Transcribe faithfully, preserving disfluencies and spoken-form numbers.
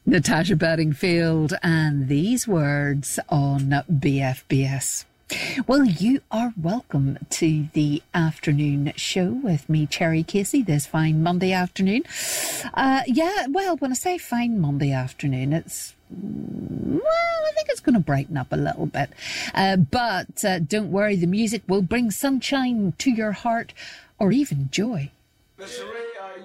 Natasha Bedingfield and these words on B F B S. Well, you are welcome to the afternoon show with me, Cherry Casey, this fine Monday afternoon. Uh, yeah, well, when I say fine Monday afternoon, it's, well, I think it's going to brighten up a little bit. Uh, but uh, don't worry, the music will bring sunshine to your heart or even joy. Mister